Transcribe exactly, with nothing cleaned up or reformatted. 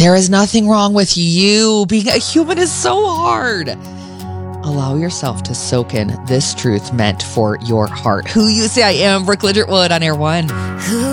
There is nothing wrong with you. Being a human is so hard. Allow yourself to soak in this truth meant for your heart. Who you say I am, Brooke Ligertwood on Air One. Who